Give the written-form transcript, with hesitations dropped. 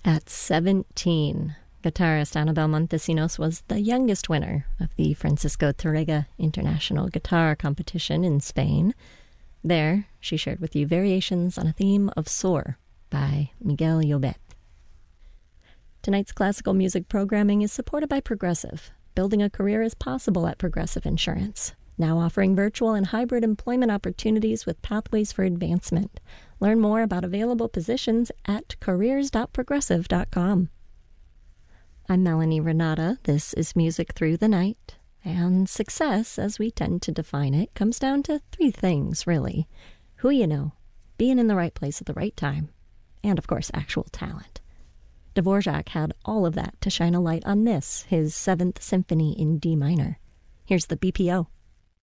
At 17, guitarist Anabel Montesinos was the youngest winner of the Francisco Tárrega International Guitar Competition in Spain. There, she shared with you variations on a theme of Soar by Miguel Llobet. Tonight's classical music programming is supported by Progressive. Building a career is possible at Progressive Insurance, now offering virtual and hybrid employment opportunities with pathways for advancement. Learn more about available positions at careers.progressive.com. I'm Melanie Renata. This is Music Through the Night. And success, as we tend to define it, comes down to three things, really. Who you know, being in the right place at the right time, and, of course, actual talent. Dvorak had all of that to shine a light on this, his Seventh Symphony in D minor. Here's the BPO.